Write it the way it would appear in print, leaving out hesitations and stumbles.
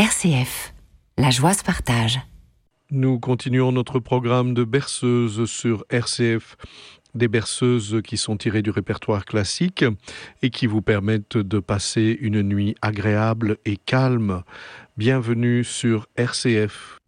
RCF, la joie se partage. Nous continuons notre programme de berceuses sur RCF, des berceuses qui sont tirées du répertoire classique et qui vous permettent de passer une nuit agréable et calme. Bienvenue sur RCF.